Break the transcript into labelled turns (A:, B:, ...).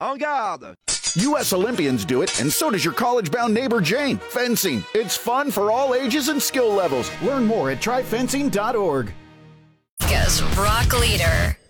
A: En garde!
B: U.S. Olympians do it, and so does your college-bound neighbor Jane. Fencing. It's fun for all ages and skill levels. Learn more at tryfencing.org.
C: Rock leader.